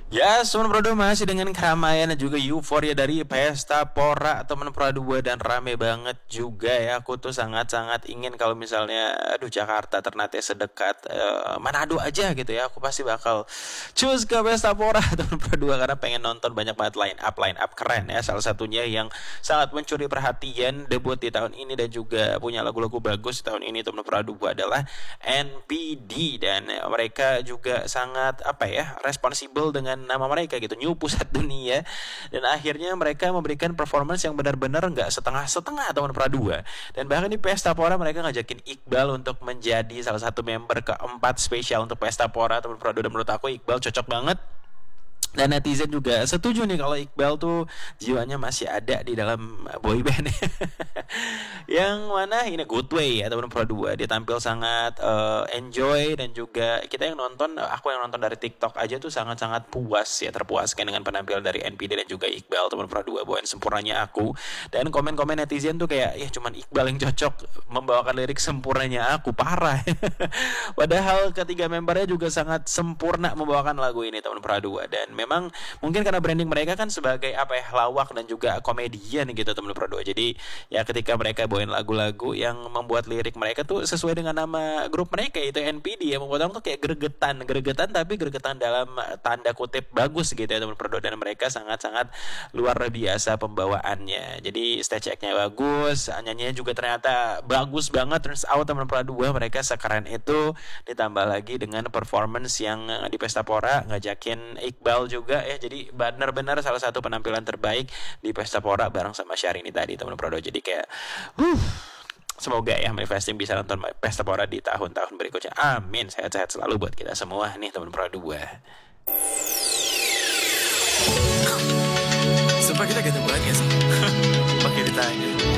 Ya, teman Pro 2 masih dengan keramaian dan juga euforia dari Pesta Pora teman Pro 2 dan rame banget juga ya. Aku tuh sangat-sangat ingin kalau misalnya aduh Jakarta Ternate sedekat Manado aja gitu ya. Aku pasti bakal choose ke Pesta Pora teman Pro 2 karena pengen nonton banyak banget line up keren ya. Salah satunya yang sangat mencuri perhatian debut di tahun ini dan juga punya lagu-lagu bagus di tahun ini teman Pro 2 adalah NPD dan mereka juga sangat apa ya responsibel dengan nama mereka gitu New Pusat Dunia dan akhirnya mereka memberikan performance yang benar-benar nggak setengah-setengah teman Pradua dan bahkan di Pesta Pora mereka ngajakin Iqbal untuk menjadi salah satu member keempat spesial untuk Pesta Pora teman Pradua dan menurut aku Iqbal cocok banget dan netizen juga setuju nih kalau Iqbal tuh jiwanya masih ada di dalam boyband yang mana ini Good Way ya teman Pro 2 dia tampil sangat enjoy dan juga kita yang nonton aku yang nonton dari TikTok aja tuh sangat-sangat puas ya terpuaskan dengan penampilan dari NPD dan juga Iqbal teman Pro 2 bawain sempurnanya aku dan komen-komen netizen tuh kayak ya cuman Iqbal yang cocok membawakan lirik sempurnanya aku parah padahal ketiga membernya juga sangat sempurna membawakan lagu ini teman Pro 2 dan memang mungkin karena branding mereka kan sebagai apa ya lawak dan juga komedian gitu teman Pro 2 jadi ya ketika mereka bawain lagu-lagu yang membuat lirik mereka tuh sesuai dengan nama grup mereka yaitu NPD ya membuat orang tuh kayak gregetan tapi gregetan dalam tanda kutip bagus gitu ya teman Pro 2 dan mereka sangat-sangat luar biasa pembawaannya jadi stage act-nya bagus nyanyinya juga ternyata bagus banget turns out teman Pro 2 mereka sekeren itu ditambah lagi dengan performance yang di Pesta Pora ngajakin Iqbal juga ya jadi benar-benar salah satu penampilan terbaik di Pesta Pora bareng sama Syahrini tadi teman Prodo jadi kayak semoga ya manifesting bisa nonton Pesta Pora di tahun-tahun berikutnya amin sehat-sehat selalu buat kita semua nih teman Pro 2 Sumpah kita ganteng banget gak sih? Pakai ditanya